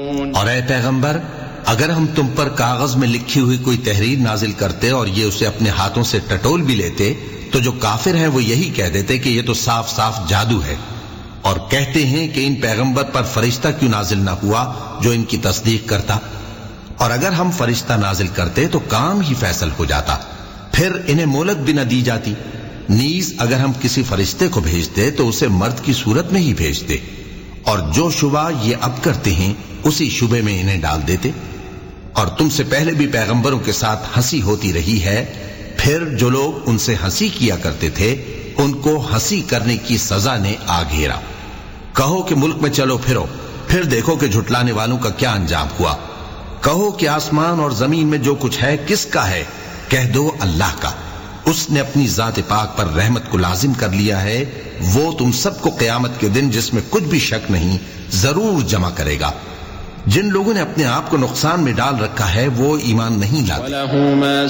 اور اے پیغمبر، اگر ہم تم پر کاغذ میں لکھی ہوئی کوئی تحریر نازل کرتے اور یہ اسے اپنے ہاتھوں سے ٹٹول بھی لیتے تو جو کافر ہیں وہ یہی کہہ دیتے کہ یہ تو صاف صاف جادو ہے، اور کہتے ہیں کہ ان پیغمبر پر فرشتہ کیوں نازل نہ ہوا جو ان کی تصدیق کرتا، اور اگر ہم فرشتہ نازل کرتے تو کام ہی فیصل ہو جاتا، پھر انہیں مہلت بھی نہ دی جاتی۔ نیز اگر ہم کسی فرشتے کو بھیجتے تو اسے مرد کی صورت میں ہی بھیجتے، اور جو شبہ یہ اب کرتے ہیں اسی شبے میں انہیں ڈال دیتے۔ اور تم سے پہلے بھی پیغمبروں کے ساتھ ہنسی ہوتی رہی ہے، پھر جو لوگ ان سے ہنسی کیا کرتے تھے ان کو ہنسی کرنے کی سزا نے آ گھیرا۔ کہو کہ ملک میں چلو پھرو، پھر دیکھو کہ جھٹلانے والوں کا کیا انجام ہوا۔ کہو کہ آسمان اور زمین میں جو کچھ ہے کس کا ہے؟ کہہ دو اللہ کا۔ اس نے اپنی ذات پاک پر رحمت کو لازم کر لیا ہے، وہ تم سب کو قیامت کے دن جس میں کچھ بھی شک نہیں ضرور جمع کرے گا۔ جن لوگوں نے اپنے آپ کو نقصان میں ڈال رکھا ہے وہ ایمان نہیں لاتے۔